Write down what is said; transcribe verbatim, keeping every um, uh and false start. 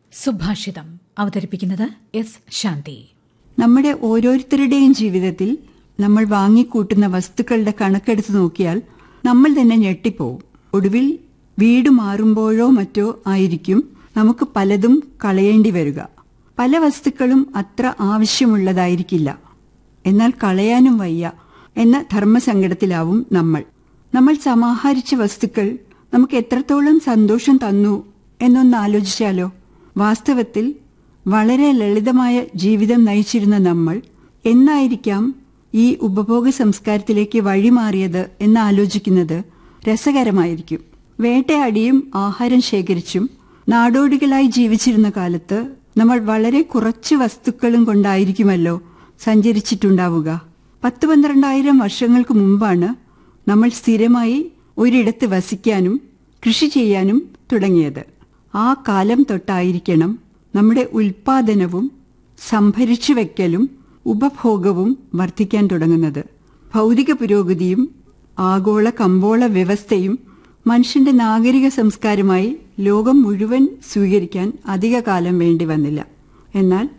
സുഭാഷിതം അവതരിപ്പിക്കുന്നത് എസ് ശാന്തി. നമ്മുടെ ഓരോരുത്തരുടെയും ജീവിതത്തിൽ നമ്മൾ വാങ്ങിക്കൂട്ടുന്ന വസ്തുക്കളുടെ കണക്കെടുത്ത് നോക്കിയാൽ നമ്മൾ തന്നെ ഞെട്ടിപ്പോവും. ഒടുവിൽ വീട് മാറുമ്പോഴോ മറ്റോ ആയിരിക്കും നമുക്ക് പലതും കളയേണ്ടി വരിക. പല വസ്തുക്കളും അത്ര ആവശ്യമുള്ളതായിരിക്കില്ല, എന്നാൽ കളയാനും വയ്യ എന്ന ധർമ്മസങ്കടത്തിലാവും നമ്മൾ. നമ്മൾ സമാഹരിച്ച വസ്തുക്കൾ നമുക്ക് എത്രത്തോളം സന്തോഷം തന്നു എന്നൊന്ന് ആലോചിച്ചാലോ? വാസ്തവത്തിൽ വളരെ ലളിതമായ ജീവിതം നയിച്ചിരുന്ന നമ്മൾ എന്നായിരിക്കാം ഈ ഉപഭോഗ സംസ്കാരത്തിലേക്ക് വഴിമാറിയത് എന്നാലോചിക്കുന്നത് രസകരമായിരിക്കും. വേട്ടയാടിയും ആഹാരം ശേഖരിച്ചും നാടോടികളായി ജീവിച്ചിരുന്ന കാലത്ത് നമ്മൾ വളരെ കുറച്ച് വസ്തുക്കളും കൊണ്ടായിരിക്കുമല്ലോ സഞ്ചരിച്ചിട്ടുണ്ടാവുക. പത്ത് പന്ത്രണ്ടായിരം വർഷങ്ങൾക്ക് മുമ്പാണ് നമ്മൾ സ്ഥിരമായി ഒരിടത്ത് വസിക്കാനും കൃഷി ചെയ്യാനും തുടങ്ങിയത്. ആ കാലം തൊട്ടായിരിക്കണം നമ്മുടെ ഉൽപാദനവും സംഭരിച്ചു വയ്ക്കലും ഉപഭോഗവും വർദ്ധിക്കാൻ തുടങ്ങുന്നത്. ഭൗതിക പുരോഗതിയും ആഗോള കമ്പോള വ്യവസ്ഥയും മനുഷ്യന്റെ നാഗരിക സംസ്കാരമായി ലോകം മുഴുവൻ സ്വീകരിക്കാൻ അധിക കാലം വേണ്ടി വന്നില്ല. എന്നാൽ